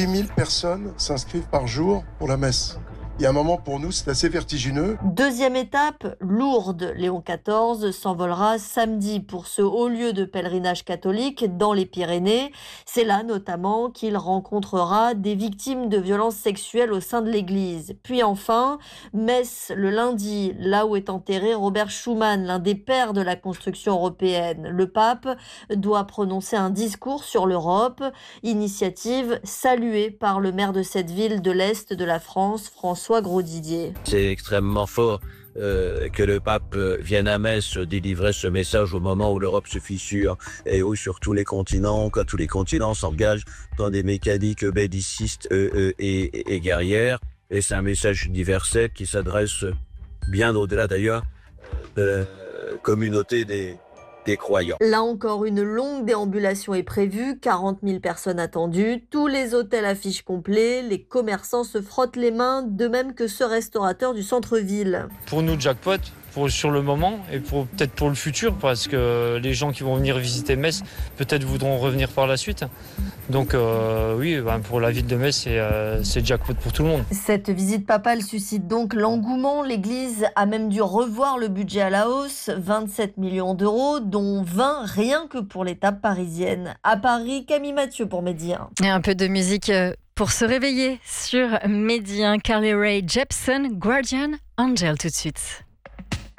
8000 personnes s'inscrivent par jour pour la messe. Il y a un moment pour nous, c'est assez vertigineux. Deuxième étape, Lourdes. Léon XIV s'envolera samedi pour ce haut lieu de pèlerinage catholique dans les Pyrénées. C'est là notamment qu'il rencontrera des victimes de violences sexuelles au sein de l'Église. Puis enfin, Metz le lundi, là où est enterré Robert Schuman, l'un des pères de la construction européenne. Le pape doit prononcer un discours sur l'Europe, initiative saluée par le maire de cette ville de l'Est de la France, François Grosdidier. C'est extrêmement fort que le pape vienne à Metz délivrer ce message au moment où l'Europe se fissure et où sur tous les continents, quand tous les continents s'engagent dans des mécaniques bellicistes et guerrières. Et c'est un message universel qui s'adresse bien au-delà d'ailleurs de la communauté des croyants. Là encore, une longue déambulation est prévue, 40 000 personnes attendues, tous les hôtels affichent complets, les commerçants se frottent les mains, de même que ce restaurateur du centre-ville. Pour nous, jackpot, sur le moment et peut-être pour le futur, parce que les gens qui vont venir visiter Metz peut-être voudront revenir par la suite. Donc oui, pour la ville de Metz, c'est jackpot pour tout le monde. Cette visite papale suscite donc l'engouement. L'Église a même dû revoir le budget à la hausse, 27 millions d'euros, dont 20 rien que pour l'étape parisienne. À Paris, Camille Mathieu pour Medi 1. Et un peu de musique pour se réveiller sur Medi 1. Carly Rae Jepsen, Guardian Angel tout de suite.